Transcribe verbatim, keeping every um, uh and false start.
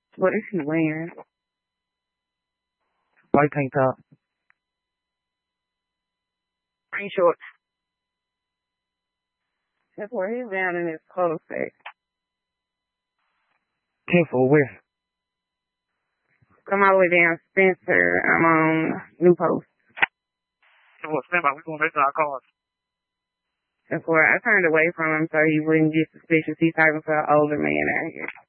What is he wearing? White tank top. Green shorts. That's where he's down in his cul-de-sac. Careful, where? Come all the way down Spencer. I'm on New Post. So what, stand by, we're going back to our cars. That's where I turned away from him so he wouldn't get suspicious. He's talking to an older man out here.